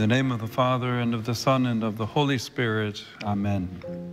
the name of the Father, and of the Son, and of the Holy Spirit. Amen.